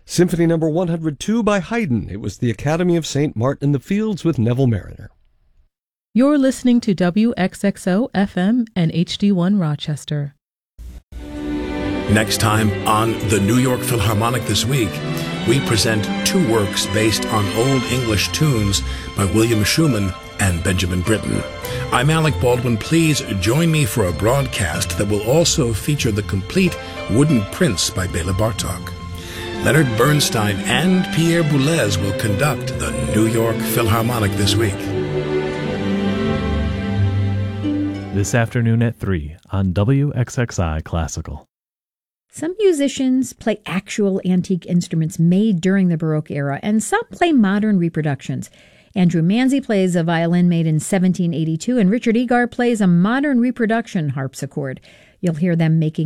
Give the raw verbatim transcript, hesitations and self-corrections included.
Symphony number one hundred two by Haydn. It was the Academy of Saint Martin in the Fields with Neville Mariner. You're listening to W X X O F M and H D one Rochester. Next time on the New York Philharmonic This Week, we present two works based on Old English tunes by William Schumann and Benjamin Britten. I'm Alec Baldwin. Please join me for a broadcast that will also feature the complete Wooden Prince by Bela Bartok. Leonard Bernstein and Pierre Boulez will conduct the New York Philharmonic This Week. This afternoon at three on W X X I Classical. Some musicians play actual antique instruments made during the Baroque era, and some play modern reproductions. Andrew Manzi plays a violin made in seventeen eighty-two, and Richard Egar plays a modern reproduction harpsichord. You'll hear them making